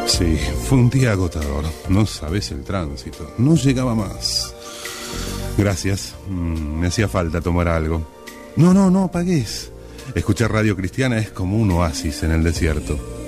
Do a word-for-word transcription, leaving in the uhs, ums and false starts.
Sí, fue un día agotador. No sabes el tránsito. No llegaba más. Gracias. Mm, me hacía falta tomar algo. No, no, no pagues. Escuchar Radio Cristiana es como un oasis en el desierto.